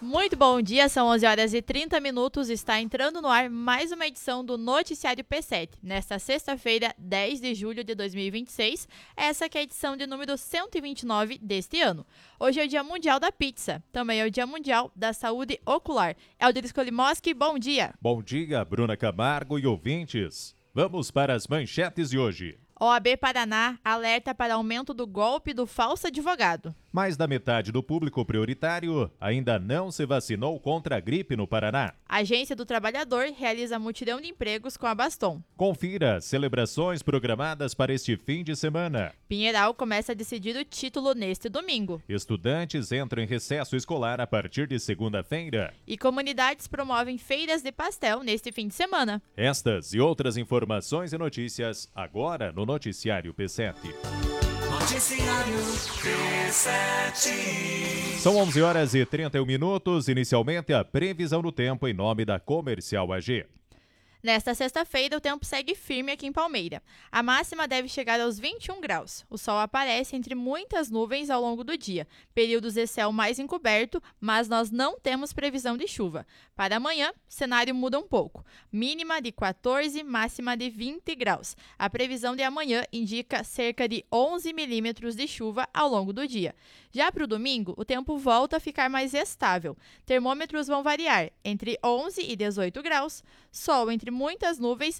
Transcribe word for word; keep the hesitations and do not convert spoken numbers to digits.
Muito bom dia, são onze horas e trinta minutos, está entrando no ar mais uma edição do Noticiário P sete, nesta sexta-feira, dez de julho de dois mil e vinte e seis, essa que é a edição de número cento e vinte e nove deste ano. Hoje é o Dia Mundial da Pizza, também é o Dia Mundial da Saúde Ocular. Elder Skolimoski, bom dia! Bom dia, Bruna Camargo e ouvintes. Vamos para as manchetes de hoje. O A B Paraná alerta para aumento do golpe do falso advogado. Mais da metade do público prioritário ainda não se vacinou contra a gripe no Paraná. A Agência do Trabalhador realiza mutirão de empregos com a Baston. Confira celebrações programadas para este fim de semana. Pinheiral começa a decidir o título neste domingo. Estudantes entram em recesso escolar a partir de segunda-feira. E comunidades promovem feiras de pastel neste fim de semana. Estas e outras informações e notícias agora no Noticiário P sete. Noticiário P sete. São onze horas e trinta e um minutos. Inicialmente, a previsão do tempo em nome da Comercial A G. Nesta sexta-feira, o tempo segue firme aqui em Palmeira. A máxima deve chegar aos vinte e um graus. O sol aparece entre muitas nuvens ao longo do dia, períodos de céu mais encoberto, mas nós não temos previsão de chuva. Para amanhã, o cenário muda um pouco. Mínima de quatorze, máxima de vinte graus. A previsão de amanhã indica cerca de onze milímetros de chuva ao longo do dia. Já para o domingo, o tempo volta a ficar mais estável. Termômetros vão variar entre onze e dezoito graus, sol entre muitas nuvens,